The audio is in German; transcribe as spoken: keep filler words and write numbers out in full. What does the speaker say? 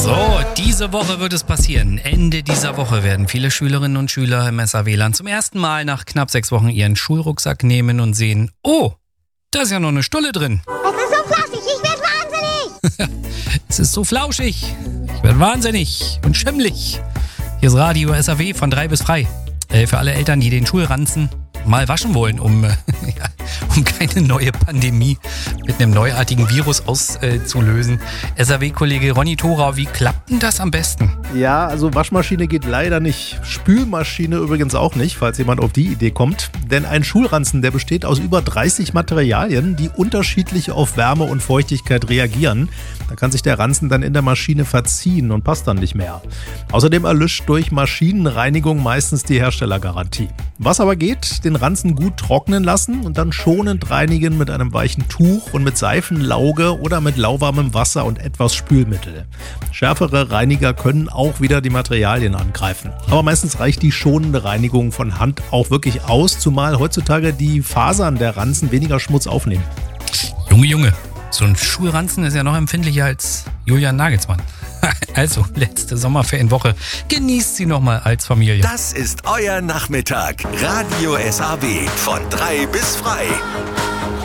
So, diese Woche wird es passieren. Ende dieser Woche werden viele Schülerinnen und Schüler im S A W-Land zum ersten Mal nach knapp sechs Wochen ihren Schulrucksack nehmen und sehen, oh, da ist ja noch eine Stulle drin. Es ist so flauschig, ich werde wahnsinnig. Es ist so flauschig, ich werde wahnsinnig und schimmlig. Hier ist Radio S A W von drei bis frei. Äh, für alle Eltern, die den Schulranzen mal waschen wollen, um, äh, ja, um keine neue Pandemie mit einem neuartigen Virus auszulösen. Äh, S A W-Kollege Ronny Thorau, wie klappt denn das am besten? Ja, also Waschmaschine geht leider nicht. Spülmaschine übrigens auch nicht, falls jemand auf die Idee kommt. Denn ein Schulranzen, der besteht aus über dreißig Materialien, die unterschiedlich auf Wärme und Feuchtigkeit reagieren. Da kann sich der Ranzen dann in der Maschine verziehen und passt dann nicht mehr. Außerdem erlischt durch Maschinenreinigung meistens die Herstellergarantie. Was aber geht, den Ranzen gut trocknen lassen und dann schonend reinigen mit einem weichen Tuch und mit Seifenlauge oder mit lauwarmem Wasser und etwas Spülmittel. Schärfere Reiniger können auch wieder die Materialien angreifen. Aber meistens reicht die schonende Reinigung von Hand auch wirklich aus, zumal heutzutage die Fasern der Ranzen weniger Schmutz aufnehmen. Junge, Junge, so ein Schulranzen ist ja noch empfindlicher als Julian Nagelsmann. Also, letzte Sommerferienwoche. Genießt sie nochmal als Familie. Das ist euer Nachmittag. Radio S A W von drei bis frei.